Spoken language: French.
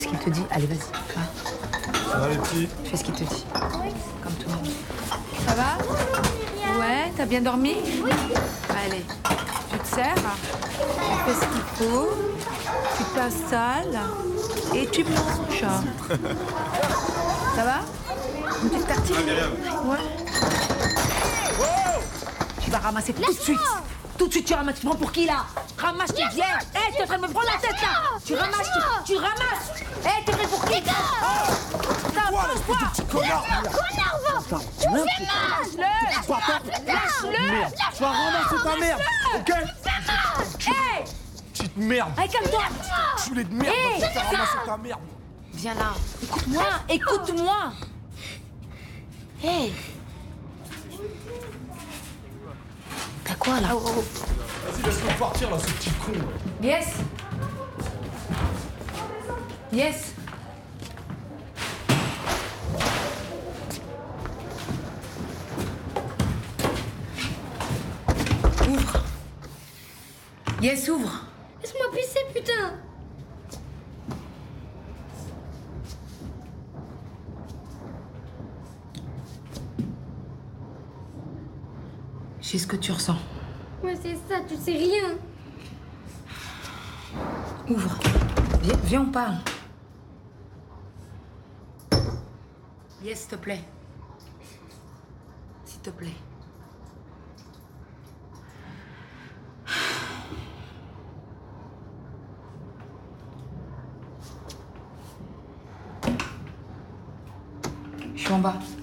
Ce qu'il te dit, allez vas-y, va. Ça va les petits? Fais ce qu'il te dit, comme tout le monde. Ça va? Ouais, t'as bien dormi? Oui. Allez, tu te sers, tu fais ce qu'il faut, tu t'installes et tu manges. Ça va? Une petite tartine? Ouais. Tu vas ramasser tout de suite. Tout de suite, tu ramasses. Tu prends pour qui, là? Ramasse tes bières. Hé, tu es en train de me prendre la tête, là. Tu ramasses, tu ramasses. Hé, t'es prêt pour qui? Pose-toi. Connard, va. Tu me fais mal. Lâche-le. Tu vas ramasser ta merde, ok? Hé, Petite merde! allez, calme-toi. Poulet de merde! Hey, Va te faire ramasser ta merde! Viens là. Écoute-moi, écoute-moi. Hé. T'as quoi, là? Vas-y, laisse-le partir là, ce petit con! Yes. Yes. Ouvre. Yes, ouvre. Laisse-moi pisser, putain. Je sais ce que tu ressens. Ouais, c'est ça, tu sais rien. Ouvre. Viens, on parle. Yes, s'il te plaît. S'il te plaît. Je suis en bas.